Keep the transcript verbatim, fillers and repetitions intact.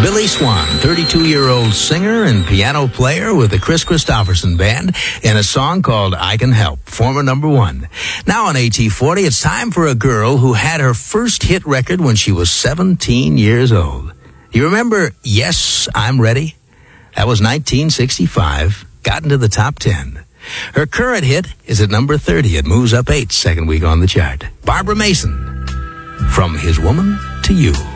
Billy Swan, thirty-two-year-old singer and piano player with the Chris Christopherson Band, in a song called I Can Help, former number one. Now on A T forty, it's time for a girl who had her first hit record when she was seventeen years old. You remember Yes, I'm Ready? That was nineteen sixty-five, got into the top ten. Her current hit is at number thirty. It moves up eight, second week on the chart. Barbara Mason, From His Woman to You.